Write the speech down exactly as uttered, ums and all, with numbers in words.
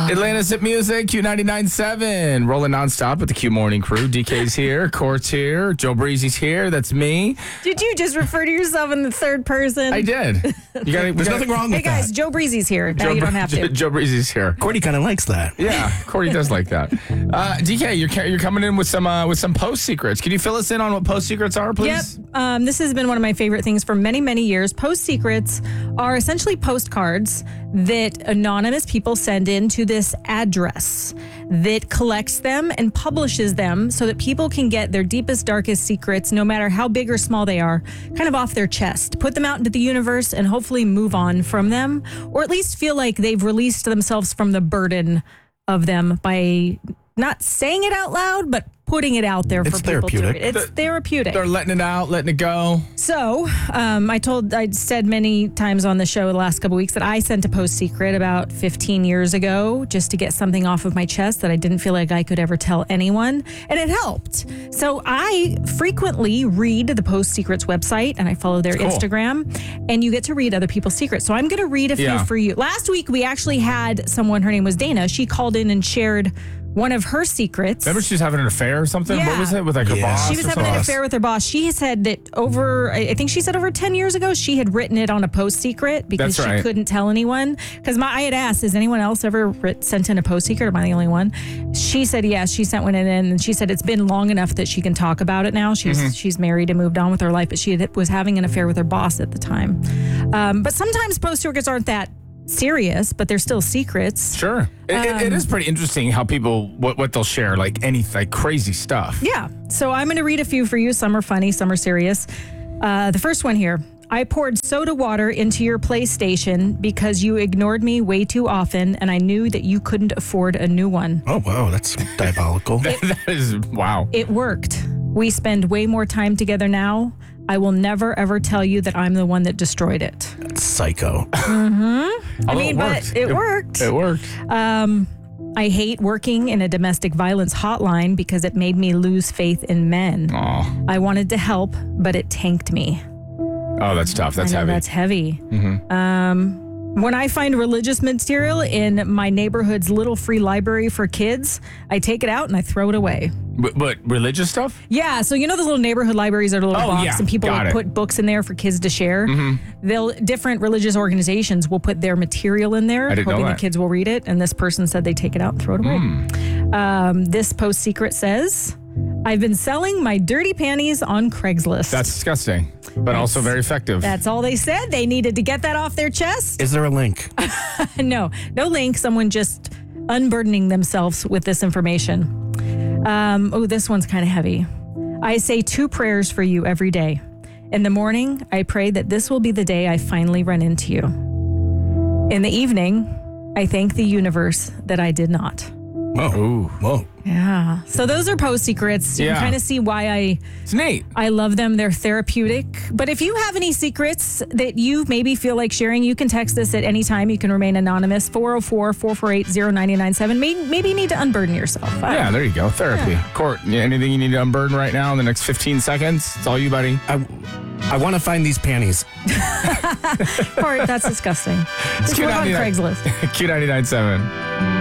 Atlanta's Hit Music, Q ninety-nine point seven. Rolling nonstop with the Q Morning Crew. D K's here, Court's here, Joe Breezy's here. That's me. Did you just refer to yourself in the third person? I did. You got There's nothing wrong with Hey guys, that. Joe Breezy's here. Now Joe, you don't have to. Joe Breezy's here. Courtney kind of likes that. Yeah, Cordy does like that. Uh, D K, you're ca- you're coming in with some uh, with some post secrets. Can you fill us in on what post secrets are, please? Yep. Um, this has been one of my favorite things for many, many years. Post secrets are essentially postcards that anonymous people send in to this address that collects them and publishes them so that people can get their deepest, darkest secrets, no matter how big or small they are, kind of off their chest, put them out into the universe and hopefully move on from them, or at least feel like they've released themselves from the burden of them by not saying it out loud, but putting it out there for It's people to therapeutic. read. It's therapeutic. They're letting it out, letting it go. So, um, I told, I said many times on the show the last couple of weeks that I sent a post secret about fifteen years ago just to get something off of my chest that I didn't feel like I could ever tell anyone. And it helped. So I frequently read the Post Secrets website and I follow their Cool. Instagram, and you get to read other people's secrets. So I'm going to read a few Yeah. for you. Last week, we actually had someone, her name was Dana. She called in and shared one of her secrets. Remember she was having an affair or something? Yeah. What was it with like her Yeah. boss? She was or having an something? affair with her boss. She said that over, I I think she said over ten years ago, she had written it on a post secret because That's she right. couldn't tell anyone. Because my, I had asked, has anyone else ever writ, sent in a post secret? Am I the only one? She said yes. She sent one in, and she said it's been long enough that she can talk about it now. She's Mm-hmm. she's married and moved on with her life, but she had, was having an affair with her boss at the time. Um, but sometimes post secrets aren't that serious, but they're still secrets. Sure. It, it, Um, it is pretty interesting how people, what, what they'll share, like any like crazy stuff. Yeah. So I'm going to read a few for you. Some are funny, some are serious. Uh, the first one here. I poured soda water into your PlayStation because you ignored me way too often, and I knew that you couldn't afford a new one. Oh, wow. That's diabolical. that is, wow. It worked. We spend way more time together now. I will never, ever tell you that I'm the one that destroyed it. That's psycho. Although I mean, it but worked. it worked. It worked. Um, I hate working in a domestic violence hotline because it made me lose faith in men. Aw. I wanted to help, but it tanked me. Oh, that's tough. That's I know, heavy. That's heavy. Um, when I find religious material in my neighborhood's little free library for kids, I take it out and I throw it away. but, but religious stuff? Yeah, so you know those little neighborhood libraries are a little Oh, box yeah. and people Got like, it. put books in there for kids to share. They'll different religious organizations will put their material in there, I didn't know hoping the that. kids will read it. And this person said they take it out and throw it away. Um, this post secret says, I've been selling my dirty panties on Craigslist. That's disgusting, but also very effective. That's all they said. They needed to get that off their chest. Is there a link? No, no link. Someone just unburdening themselves with this information. Um, oh, this one's kind of heavy. I say two prayers for you every day. In the morning, I pray that this will be the day I finally run into you. In the evening, I thank the universe that I did not. Whoa. Ooh. Whoa. Yeah. So those are post secrets. You Yeah. can kind of see why I It's neat. I love them. They're therapeutic. But if you have any secrets that you maybe feel like sharing, you can text us at any time. You can remain anonymous. four oh four, four four eight, oh nine nine seven. Maybe, maybe you need to unburden yourself. I don't Yeah, know. there you go. Therapy. Court, yeah, anything you need to unburden right now in the next fifteen seconds? It's all you, buddy. I, I want to find these panties. Or that's disgusting. Just Q work on ninety-nine. Craigslist. Q ninety-nine point seven.